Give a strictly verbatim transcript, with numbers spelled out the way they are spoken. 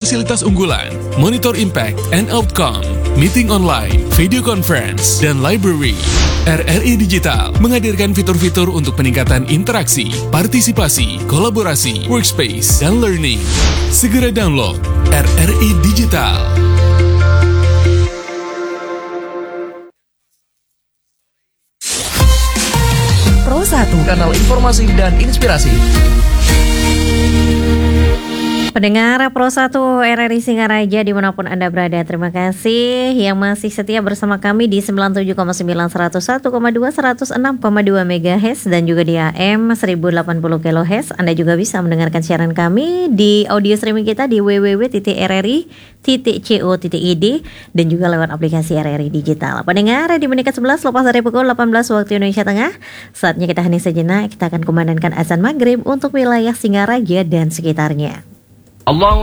fasilitas unggulan, monitor impact and outcome, meeting online, video conference, dan library. R R I Digital menghadirkan fitur-fitur untuk peningkatan interaksi, partisipasi, kolaborasi, workspace, dan learning. Segera download R R I Digital. Pro satu, kanal informasi dan inspirasi. Pendengar Pro satu R R I Singaraja dimanapun Anda berada, terima kasih yang masih setia bersama kami di sembilan puluh tujuh koma sembilan, seratus satu koma dua, seratus enam koma dua megahertz dan juga di A M seribu delapan puluh kilohertz. Anda juga bisa mendengarkan siaran kami di audio streaming kita di w w w titik r r i titik co titik i d dan juga lewat aplikasi R R I Digital. Pendengar, di menit ke sebelas lepas dari pukul delapan belas waktu Indonesia Tengah, saatnya kita hening sejenak, kita akan kumandangkan azan maghrib untuk wilayah Singaraja dan sekitarnya. Allah